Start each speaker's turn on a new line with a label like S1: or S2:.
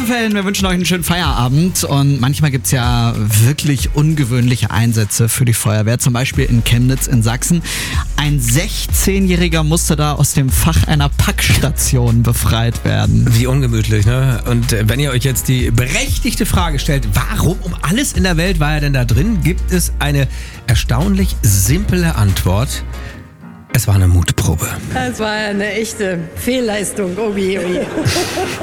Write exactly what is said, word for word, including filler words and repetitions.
S1: Fällen, wir wünschen euch einen schönen Feierabend und manchmal gibt es ja wirklich ungewöhnliche Einsätze für die Feuerwehr, zum Beispiel in Chemnitz in Sachsen. Ein sechzehnjähriger musste da aus dem Fach einer Packstation befreit werden.
S2: Wie ungemütlich, ne? Und wenn ihr euch jetzt die berechtigte Frage stellt, warum um alles in der Welt war er denn da drin, gibt es eine erstaunlich simple Antwort. Es war eine Mutprobe.
S3: Das war eine echte Fehlleistung. Oh je, oh je.